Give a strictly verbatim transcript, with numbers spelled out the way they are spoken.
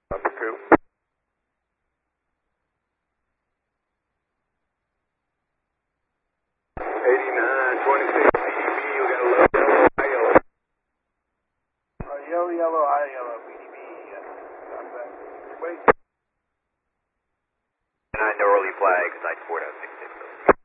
Number two. eighty-nine, twenty-six, P D B, we got a low yellow, high yellow. Uh, yellow, yellow, high yellow, P D B, yes. Wait. nine, no early flags, nine four, six six.